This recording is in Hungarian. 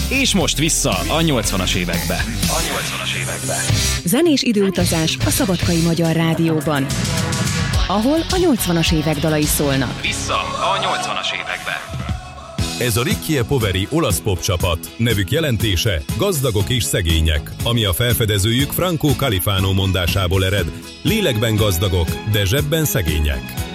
És most vissza a 80-as évekbe. Zenés időutazás a Szabadkai Magyar Rádióban, ahol a 80-as évek dalai szólnak. Vissza a 80-as évekbe. Ez a Rickie Poveri olasz pop csapat, nevük jelentése gazdagok és szegények, ami a felfedezőjük Franco Califano mondásából ered, lélekben gazdagok, de zsebben szegények.